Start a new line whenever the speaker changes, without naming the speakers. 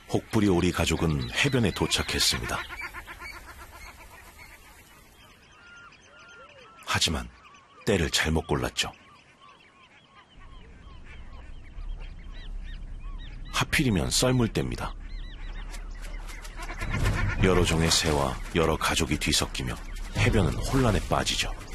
혹부리 오리 가족은 해변에 도착했습니다. 하지만 때를 잘못 골랐죠. 하필이면 썰물 때입니다. 여러 종의 새와 여러 가족이 뒤섞이며 해변은 혼란에 빠지죠.